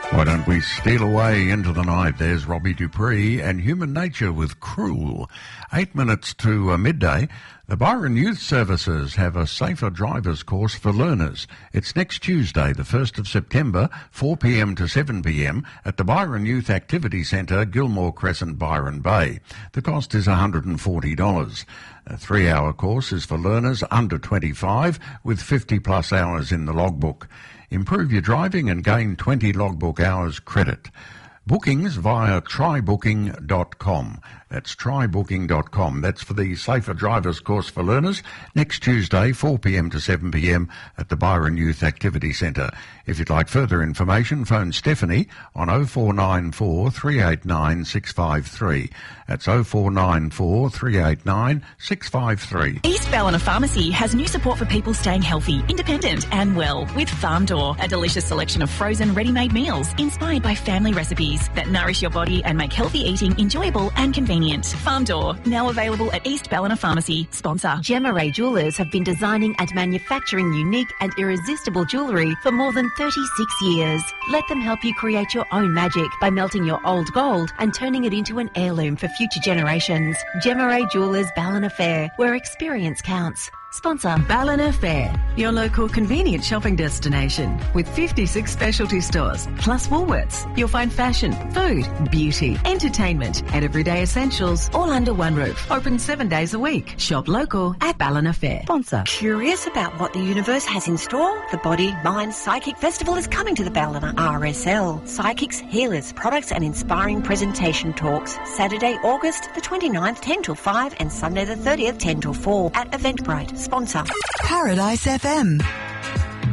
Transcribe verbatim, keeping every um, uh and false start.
Why don't we steal away into the night? There's Robbie Dupree and Human Nature with Cruel. Eight minutes to uh, midday. The Byron Youth Services have a safer drivers course for learners. It's next Tuesday, the first of September, four p m to seven p m at the Byron Youth Activity Centre, Gilmore Crescent, Byron Bay. The cost is one hundred forty dollars. A three-hour course is for learners under twenty-five with fifty plus hours in the logbook. Improve your driving and gain twenty logbook hours credit. Bookings via try booking dot com. That's try booking dot com. That's for the Safer Drivers course for learners next Tuesday, four p m to seven p m at the Byron Youth Activity Centre. If you'd like further information, phone Stephanie on oh four nine four, three eight nine, six five three. That's oh four nine four, three eight nine, six five three. East Ballina Pharmacy has new support for people staying healthy, independent and well with Farm Door, a delicious selection of frozen ready-made meals inspired by family recipes that nourish your body and make healthy eating enjoyable and convenient. Farm Door, now available at East Ballina Pharmacy. Sponsor. Gemma Ray Jewellers have been designing and manufacturing unique and irresistible jewellery for more than thirty-six years. Let them help you create your own magic by melting your old gold and turning it into an heirloom for future generations. Gemma Ray Jewellers Ballina Fair, where experience counts. Sponsor. Ballina Fair, your local convenient shopping destination with fifty-six specialty stores, plus Woolworths. You'll find fashion, food, beauty, entertainment and everyday essentials all under one roof. Open seven days a week. Shop local at Ballina Fair. Sponsor. Curious about what the universe has in store? The Body, Mind, Psychic Festival is coming to the Ballina R S L. Psychics, healers, products and inspiring presentation talks. Saturday, August the twenty-ninth, ten till five and Sunday the thirtieth, ten till four at Eventbrite. Sponsor. Paradise F M.